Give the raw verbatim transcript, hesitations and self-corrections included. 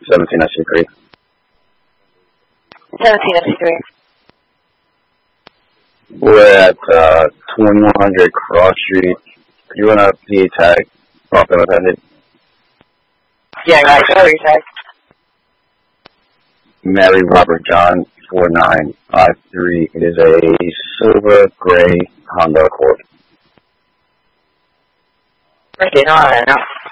seventeen S C three. seventeen S C three. We're at uh, twenty-one hundred Cross Street. You want a P A tag? Profit attendant. Yeah, right. Sorry, tag. Mary Robert John four nine five three. It is a silver gray Honda Accord. Okay, no, I know.